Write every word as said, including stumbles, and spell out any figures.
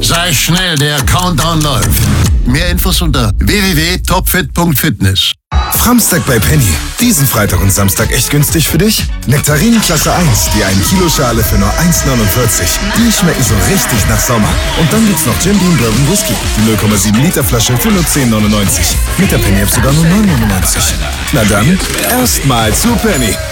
Sei schnell, der Countdown läuft. Mehr Infos unter w w w punkt topfit punkt fitness. Framstag bei Penny. Diesen Freitag und Samstag echt günstig für dich? Nektarinen Klasse eins, die ein Kilo Schale für nur eins neunundvierzig. Die schmecken so richtig nach Sommer. Und dann gibt's noch Jim Beam Bourbon Whisky. Die null Komma sieben Liter Flasche für nur zehn neunundneunzig. Mit der Penny App sogar nur neun neunundneunzig. Na dann, erstmal zu Penny.